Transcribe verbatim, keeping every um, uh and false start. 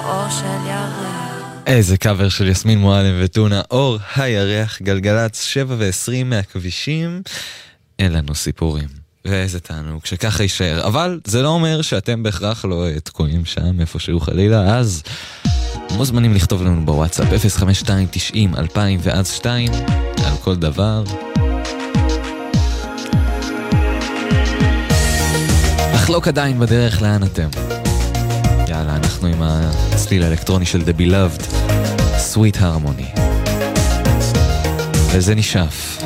אור של ירח. איזה קאבר של יסמין מועלם וטונה, אור הירח, גלגלץ שבע ועשרים מהכבישים, אין לנו סיפורים. ואיזה תענוג, שככה יישאר. אבל זה לא אומר שאתם בהכרח לא תקועים שם, איפשהו חלילה, אז מוזמנים לכתוב לנו בוואטסאפ אפס חמש שתיים תשעים אלפיים ואז שתיים על כל דבר. לחלוק עדיין בדרך לאן אתם. יאללה, אנחנו עם הצליל האלקטרוני של The Beloved, Sweet Harmony. וזה נשאף.